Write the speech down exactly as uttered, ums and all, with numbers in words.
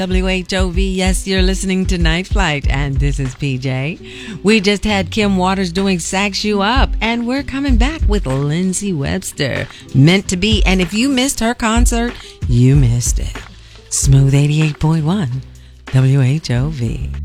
W H O V, yes, you're listening to Night Flight, and this is P J. We just had Kim Waters doing Sax You Up, and we're coming back with Lindsey Webster, Meant to Be, and if you missed her concert, you missed it. Smooth eighty-eight point one, W H O V.